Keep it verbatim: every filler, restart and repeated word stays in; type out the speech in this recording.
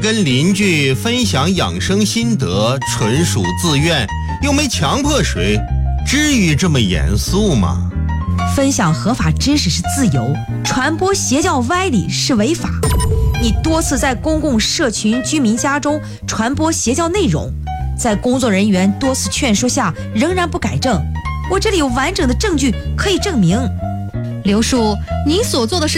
跟邻居分享养生心得，纯属自愿，又没强迫谁，至于这么严肃吗？ 分享合法知识是自由，传播邪教歪理是违法。你多次在公共社群居民家中传播邪教内容，在工作人员多次劝说下仍然不改正，我这里有完整的证据可以证明。 刘叔，您所做的事